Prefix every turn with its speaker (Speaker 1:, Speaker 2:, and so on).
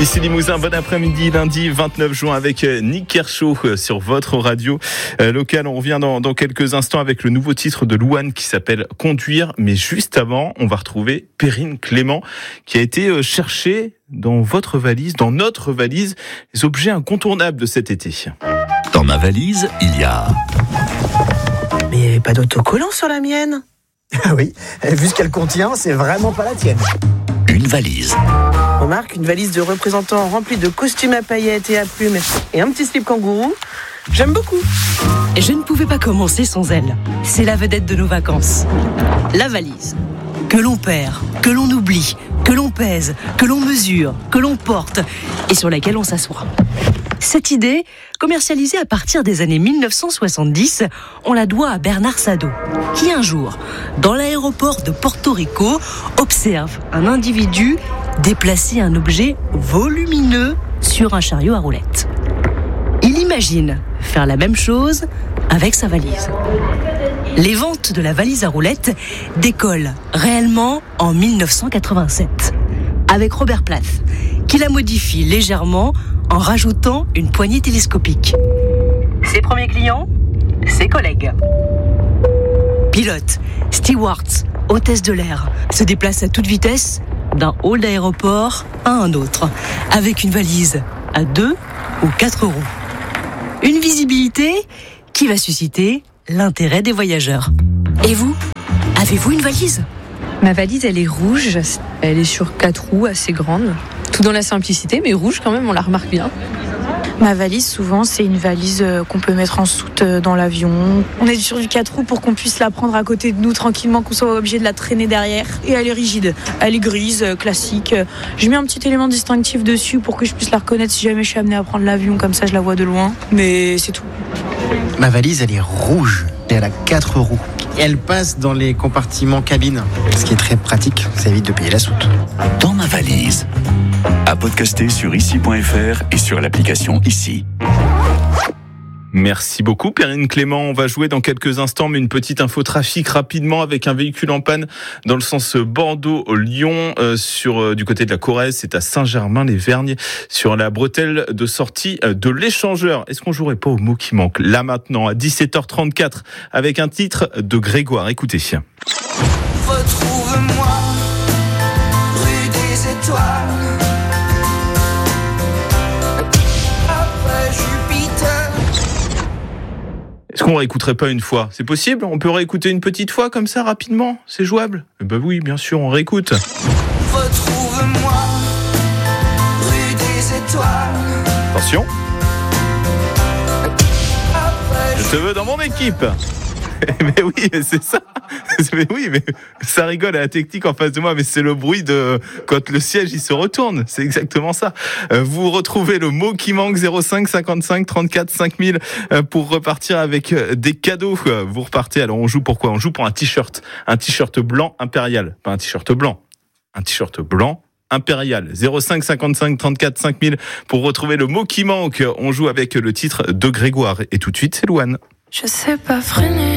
Speaker 1: Ici Limousin, bon après-midi, lundi 29 juin avec Nick Kershaw sur votre radio locale. On revient dans quelques instants avec le nouveau titre de Louane qui s'appelle Conduire. Mais juste avant, on va retrouver Perrine Clément qui a été chercher dans votre valise, dans notre valise, les objets incontournables de cet été.
Speaker 2: Dans ma valise, il y a...
Speaker 3: Mais il n'y avait pas d'autocollant sur la mienne.
Speaker 4: Ah oui, vu ce qu'elle contient, c'est vraiment pas la tienne.
Speaker 2: Une valise.
Speaker 3: Remarque, une valise de représentants remplie de costumes à paillettes et à plumes et un petit slip kangourou. J'aime beaucoup.
Speaker 5: Je ne pouvais pas commencer sans elle. C'est la vedette de nos vacances. La valise. Que l'on perd, que l'on oublie, que l'on pèse, que l'on mesure, que l'on porte et sur laquelle on s'assoit. Cette idée, commercialisée à partir des années 1970, on la doit à Bernard Sadeau, qui un jour, dans l'aéroport de Porto Rico, observe un individu déplacer un objet volumineux sur un chariot à roulettes. Il imagine faire la même chose avec sa valise. Les ventes de la valise à roulettes décollent réellement en 1987, avec Robert Plath, qui la modifie légèrement en rajoutant une poignée télescopique. Ses premiers clients, ses collègues. Pilotes, stewards, hôtesses de l'air se déplacent à toute vitesse d'un hall d'aéroport à un autre, avec une valise à 2 ou 4 roues. Une visibilité qui va susciter l'intérêt des voyageurs. Et vous, avez-vous une valise ?
Speaker 6: Ma valise, elle est rouge, elle est sur 4 roues, assez grande. Tout dans la simplicité, mais rouge quand même, on la remarque bien.
Speaker 7: Ma valise, souvent, c'est une valise qu'on peut mettre en soute dans l'avion. On est sur du 4 roues pour qu'on puisse la prendre à côté de nous tranquillement, qu'on soit obligé de la traîner derrière. Et elle est rigide, elle est grise, classique. J'ai mis un petit élément distinctif dessus pour que je puisse la reconnaître si jamais je suis amenée à prendre l'avion, comme ça je la vois de loin. Mais c'est tout.
Speaker 4: Ma valise, elle est rouge et elle a 4 roues. Elle passe dans les compartiments cabine, ce qui est très pratique, ça évite de payer la soute.
Speaker 2: Dans ma valise. À podcaster sur ici.fr et sur l'application Ici.
Speaker 1: Merci beaucoup Perrine Clément. On va jouer dans quelques instants, mais une petite info trafic rapidement avec un véhicule en panne dans le sens Bordeaux-Lyon du côté de la Corrèze. C'est à Saint-Germain-les-Vergnes sur la bretelle de sortie de l'échangeur. Est-ce qu'on jouerait pas au mot qui manque là maintenant à 17h34 avec un titre de Grégoire. Écoutez.
Speaker 8: Retrouve-moi rue des Étoiles.
Speaker 1: Est-ce qu'on réécouterait pas une fois ? C'est possible ? On peut réécouter une petite fois comme ça rapidement ? C'est jouable ? Ben oui, bien sûr, on réécoute.
Speaker 8: Retrouve-moi rue des Étoiles.
Speaker 1: Attention. Je te veux dans mon équipe. Mais oui, c'est ça. Mais oui, mais ça rigole à la technique en face de moi, mais c'est le bruit de quand le siège il se retourne. C'est exactement ça. Vous retrouvez le mot qui manque 05 55 34 5000 pour repartir avec des cadeaux. Vous repartez. Alors on joue pour quoi ? On joue pour un t-shirt blanc impérial, pas un t-shirt blanc, un t-shirt blanc impérial. 05 55 34 5000 pour retrouver le mot qui manque. On joue avec le titre de Grégoire et tout de suite c'est Louane.
Speaker 7: Je sais pas freiner.